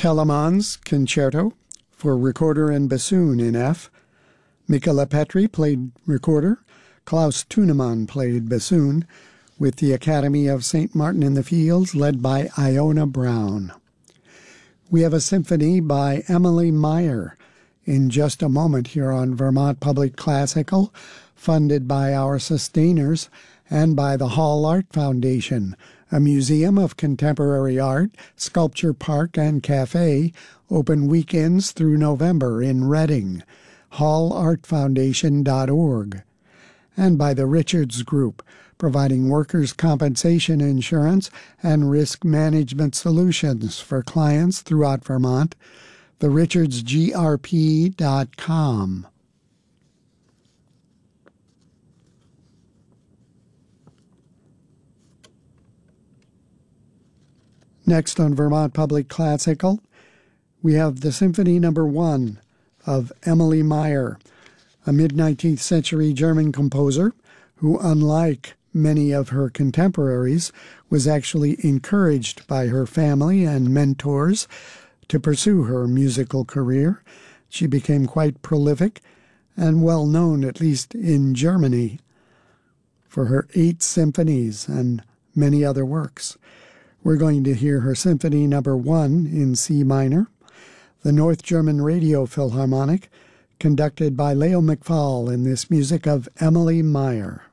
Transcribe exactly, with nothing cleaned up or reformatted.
Telemann's Concerto for recorder and bassoon in F. Michala Petri played recorder. Klaus Thunemann played bassoon, with the Academy of Saint Martin in the Fields led by Iona Brown. We have a symphony by Emily Meyer in just a moment here on Vermont Public Classical, funded by our sustainers and by the Hall Art Foundation, a museum of contemporary art, sculpture park, and cafe, open weekends through November in Reading, hall art foundation dot org, and by the Richards Group, providing workers' compensation insurance and risk management solutions for clients throughout Vermont, the richards g r p dot com. Next on Vermont Public Classical, we have the Symphony Number One of Emily Meyer, a mid-nineteenth century German composer who, unlike many of her contemporaries, was actually encouraged by her family and mentors to pursue her musical career. She became quite prolific and well known, at least in Germany, for her eight symphonies and many other works. We're going to hear her Symphony Number One in C minor, the North German Radio Philharmonic, conducted by Leo McFall in this music of Emily Meyer.